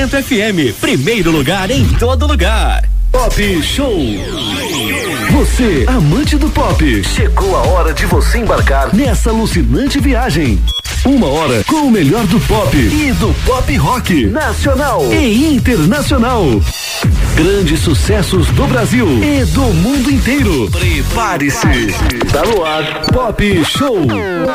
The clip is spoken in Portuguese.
100% FM, primeiro lugar em todo lugar. Pop Show. Você, amante do pop, chegou a hora de você embarcar nessa alucinante viagem. 1 hora com o melhor do pop e do pop rock nacional e internacional. Grandes sucessos do Brasil e do mundo inteiro. Prepare-se. Tá no ar, Pop Show.